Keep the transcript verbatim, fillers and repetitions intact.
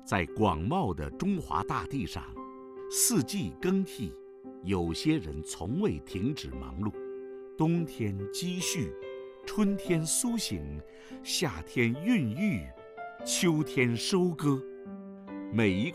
在广袤的中华大地上，四季更替，有些人从未停止忙碌。冬天积蓄，春天苏醒，夏天孕育，秋天收割。每一